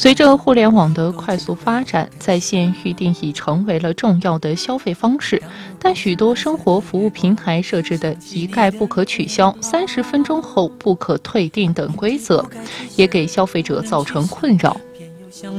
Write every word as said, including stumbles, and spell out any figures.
随着互联网的快速发展，在线预订已成为了重要的消费方式，但许多生活服务平台设置的一概不可取消、三十分钟后不可退订等规则，也给消费者造成困扰。